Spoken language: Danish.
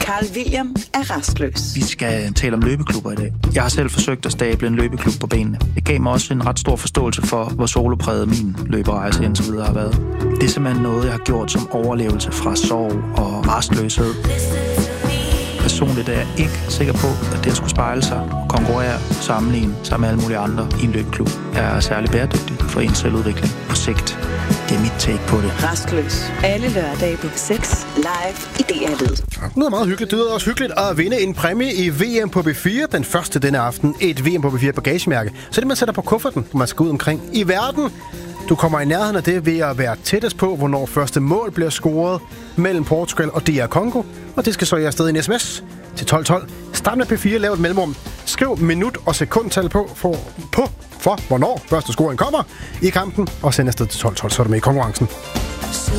Carl William er rastløs. Vi skal tale om løbeklubber i dag. Jeg har selv forsøgt at stable en løbeklub på benene. Det gav mig også en ret stor forståelse for, hvor solopræget min løberejse indtil videre har været. Det er simpelthen noget, jeg har gjort som overlevelse fra sorg og rastløshed. Personligt er jeg ikke sikker på, at det at skulle spejle sig, konkurrere, sammenligne sig med alle mulige andre i en løbeklub er særlig bæredygtigt for ens selvudvikling på sigt. Det er mit take på det. Rastløs. Alle lørdage på 6 live i DR Lyd. Det lyder meget hyggeligt. Det lyder også hyggeligt at vinde en præmie i VM på B4 den første denne aften. Et VM på B4 bagagemærke. Så det man sætter på kufferten, når man skal ud omkring i verden. Du kommer i nærheden af det ved at være tættest på, hvornår første mål bliver scoret mellem Portugal og DR Congo. Og det skal så i afsted i en sms til 1212. Start med P4, lav et mellemrum. Skriv minut og sekundtal på for hvornår første scoring kommer i kampen. Og send afsted til 1212, så er du med i konkurrencen.